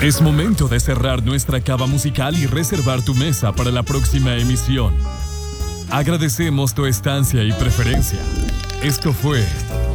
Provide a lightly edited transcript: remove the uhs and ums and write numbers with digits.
Es momento de cerrar nuestra cava musical y reservar tu mesa para la próxima emisión. Agradecemos tu estancia y preferencia. Esto fue